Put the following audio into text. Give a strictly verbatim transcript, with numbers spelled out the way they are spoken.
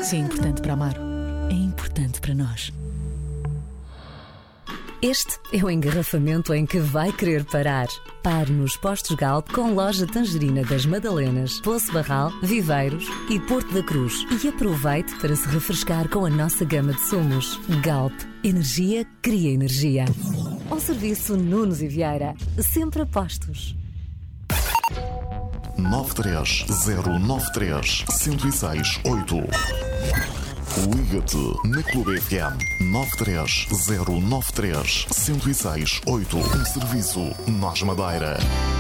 Se é importante para Amaro, é importante para nós. Este é o engarrafamento em que vai querer parar. Pare nos postos Galp com loja Tangerina das Madalenas, Poço Barral, Viveiros e Porto da Cruz. E aproveite para se refrescar com a nossa gama de sumos. Galp. Energia cria energia. Ao serviço Nunes e Vieira. Sempre a postos. nove três zero nove três, um zero seis oito. Liga-te na Clube F M nove três zero nove três, um zero seis oito. Um serviço Nós Madeira.